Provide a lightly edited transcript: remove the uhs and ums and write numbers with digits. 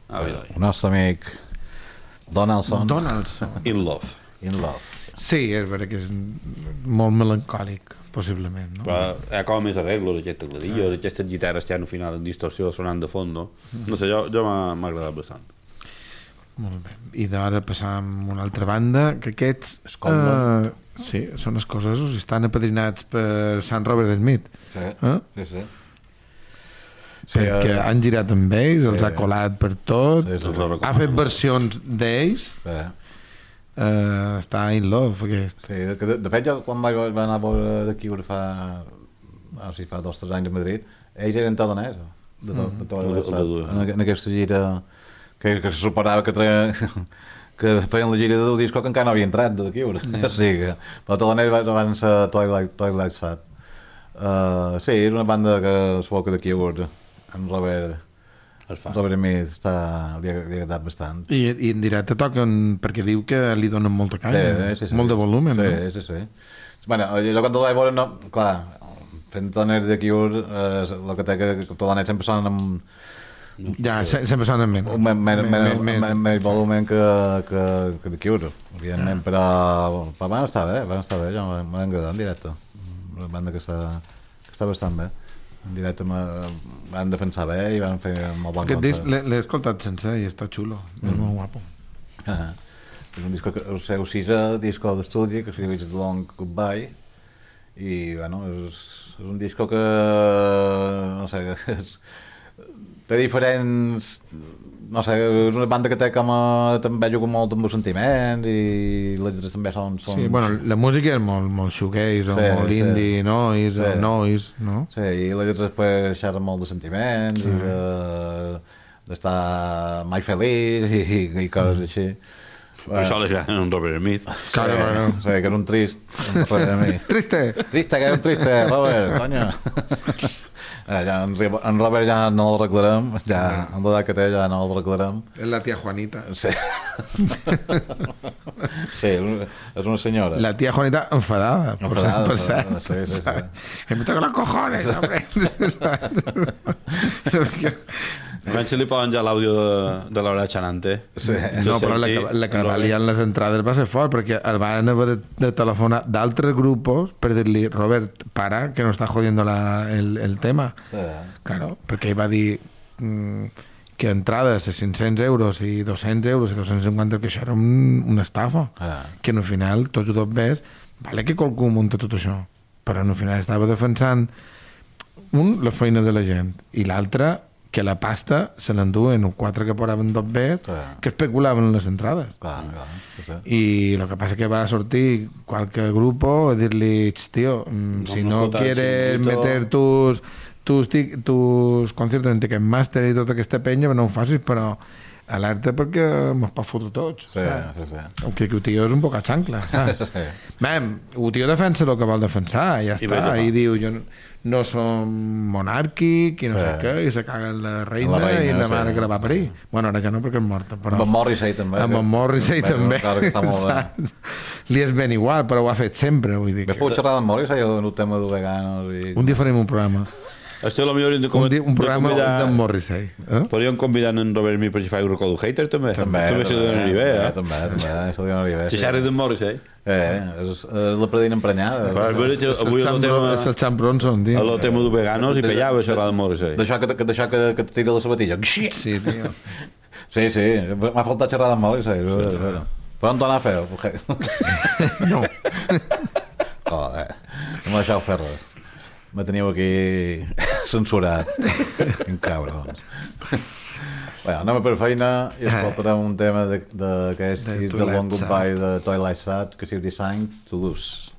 El nostre amic Donaldson. In Love. Sí, és veritat que és molt melancòlic, possiblement, no? Però com més arreglos, aquests tecladillos, aquestes guitarres que hi ha al final en distorsió sonant de fons, no sé, jo m'ha agradat bastant. Molt bé. I d'ara passam a una altra banda, que aquests sí, són escocesos i estan apadrinats per Sant Robert Smith. Sí. Perquè han girat amb ells, els ha colat per tot, ha fet versions d'ells. Està in love, aquest. Sí, de fet, jo quan vaig anar a veure d'aquí fa 2 o 3 anys a Madrid, ells eren taloners en aquesta gira que se suposava que feien la gira del disco que encara no havia entrat d'aquí, però taloners van ser Twilight Sad. Sí, és una banda que es veu que d'aquí en Robert Smith li ha agradat bastant. I en directe toquen, perquè diu que li donen molta canya, molt de volum, no? Sí. Bueno, jo quan te l'he veure, clar, fent taloners d'aquí, el que té que taloners sempre sonen amb... Ja, sempre sonen menys volumen que d'aquí, evidentment, però van estar bé, ja m'ha agradat en directe. Una banda que està bastant bé. En directe van defensar bé i van fer molt bon concert. Aquest disc l'he escoltat sencer i està xulo, és molt guapo. És un disco, el seu 6è disco d'estudi, que es diu It's the Long Goodbye, i bueno, és un disco que no sé, té diferents, no sé, és una banda que té també juga molt amb els sentiments i les lletres també són... Sí, bueno, la música és molt shoegaze, molt indie, noise, no? Sí, i les lletres després xerren molt de sentiments i d'estar mai feliç i coses així. Per això li agraden un Robert Smith. Claro. Sí, que era un trist. Triste, que era un triste, Robert, coño. En Robert ja no el arreglarem, en l'edat que té ja no el arreglarem. És la tia Juanita. Sí. Sí, és una senyora. La tia Juanita enfadada, per cert. Sí. Que me toca los cojones, hombre. Abans se li posen ja l'àudio de l'hora xanante. Sí. No, però la que valien les entrades va ser fort, perquè el van haver de telefonar d'altres grupos per dir-li, Robert, para, que no està jodiendo el tema. Claro, perquè ell va dir que entrades a 500 euros i 200 euros i 250, que això era una estafa. Que al final, tots ho ves, vale que qualcú munta tot això, però al final estava defensant la feina de la gent i l'altre que la pasta se l'enduen o 4 que posaven 2 bets que especulaven en les entrades. Y lo que pasa es que va a sortir cualquier grupo a decirle, tío, si no quieres meter tus conciertos en Ticketmaster i tota aquesta penya, no ho facis, però alerta perquè mos pot fotre tots. Sí. Que el tio és un poc a xancla, saps? El tio defensa el que vol defensar, ja està, i diu, jo no som monàrquic i no sé què, i se caga en la reina i la mare que la va parir. Bueno, ara ja no perquè és morta, però... Amb en Morrissey també. Amb en Morrissey també, saps? Li és ben igual, però ho ha fet sempre, vull dir. Ves pogut xerrar amb Morrissey o en el tema de veganos? Un dia farem un programa. Això potser un programa d'en Morrissey. Podríem convidar en Robert Smith per si fa un record hater també. També se li donaria bé, També se li donaria bé. Si xerri d'en Morrissey. És la predina emprenyada. És el Champ Bronson, tio. El tema de veganos i pellava xerrar d'en Morrissey. D'això que te tira la sabatilla. Sí, tio. Sí, m'ha faltat xerrar d'en Morrissey. Però on t'anà a fer? No. Joder, no m'ha deixat fer res. Me teniu aquí censurat. Quin cabrons. Anem per feina i escoltarem un tema d'aquest The Long Goodbye de Twilight Sad que es diu Designed to Lose.